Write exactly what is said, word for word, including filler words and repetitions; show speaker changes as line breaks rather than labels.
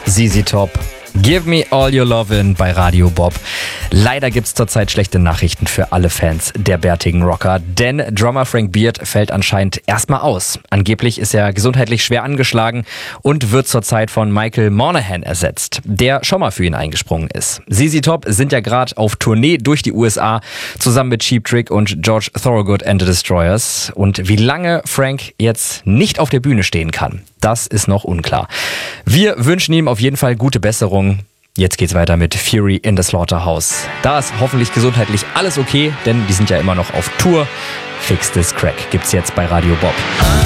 Z Z Top. Give me all your lovin' bei Radio Bob. Leider gibt's zurzeit schlechte Nachrichten für alle Fans der bärtigen Rocker, denn Drummer Frank Beard fällt anscheinend erstmal aus. Angeblich ist er gesundheitlich schwer angeschlagen und wird zurzeit von Michael Monaghan ersetzt, der schon mal für ihn eingesprungen ist. Z Z Top sind ja gerade auf Tournee durch die U S A zusammen mit Cheap Trick und George Thorogood and the Destroyers. Und wie lange Frank jetzt nicht auf der Bühne stehen kann, das ist noch unklar. Wir wünschen ihm auf jeden Fall gute Besserung. Jetzt geht's weiter mit Fury in the Slaughterhouse. Da ist hoffentlich gesundheitlich alles okay, denn die sind ja immer noch auf Tour. Fix This Crack gibt's jetzt bei Radio Bob.